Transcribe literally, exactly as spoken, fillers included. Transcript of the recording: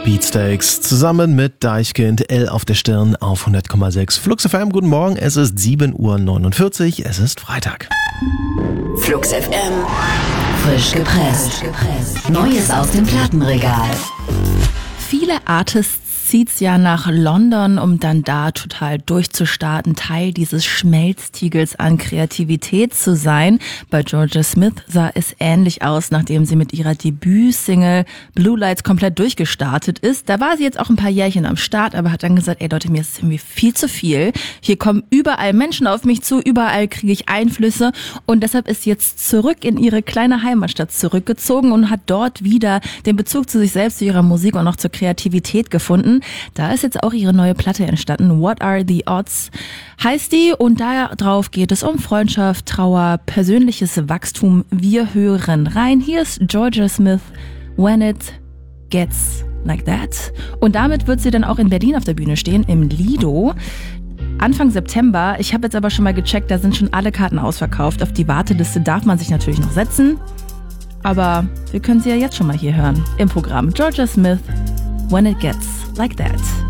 Beatsteaks zusammen mit Deichkind, L auf der Stirn auf hundert Komma sechs. Flux F M, guten Morgen, es ist sieben Uhr neunundvierzig, es ist Freitag. Flux F M, frisch gepresst. Neues aus dem Plattenregal. Viele Artists zieht's ja nach London, um dann da total durchzustarten, Teil dieses Schmelztiegels an Kreativität zu sein. Bei Georgia Smith sah es ähnlich aus, nachdem sie mit ihrer Debütsingle Blue Lights komplett durchgestartet ist. Da war sie jetzt auch ein paar Jährchen am Start, aber hat dann gesagt, ey Leute, mir ist es irgendwie viel zu viel. Hier kommen überall Menschen auf mich zu, überall kriege ich Einflüsse und deshalb ist sie jetzt zurück in ihre kleine Heimatstadt zurückgezogen und hat dort wieder den Bezug zu sich selbst, zu ihrer Musik und auch zur Kreativität gefunden. Da ist jetzt auch ihre neue Platte entstanden. What Are the Odds heißt die und darauf geht es um Freundschaft, Trauer, persönliches Wachstum. Wir hören rein. Hier ist Georgia Smith, When It Gets Like That. Und damit wird sie dann auch in Berlin auf der Bühne stehen, im Lido. Anfang September. Ich habe jetzt aber schon mal gecheckt, da sind schon alle Karten ausverkauft. Auf die Warteliste darf man sich natürlich noch setzen. Aber wir können sie ja jetzt schon mal hier hören im Programm. Georgia Smith, When It Gets Like That.